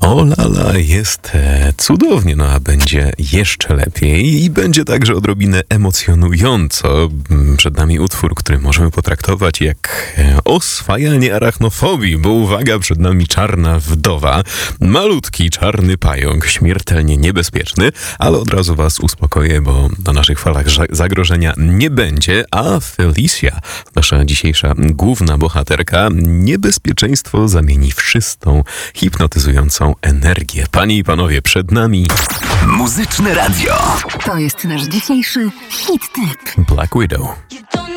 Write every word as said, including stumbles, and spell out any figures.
O lala, jest e, cudownie, no a będzie jeszcze lepiej i będzie także odrobinę emocjonująco. Przed nami utwór, który możemy potraktować jak e, oswajanie arachnofobii, bo uwaga, przed nami Czarna Wdowa. Malutki czarny pająk, śmiertelnie niebezpieczny, ale od razu was uspokoję, bo na naszych falach zagrożenia nie będzie, a Felicia, nasza dzisiejsza główna bohaterka, niebezpieczeństwo zamieni w czystą, hipnotyzującą energię. Panie i panowie, przed nami Muzyczne Radio. To jest nasz dzisiejszy hit tip. Black Widow.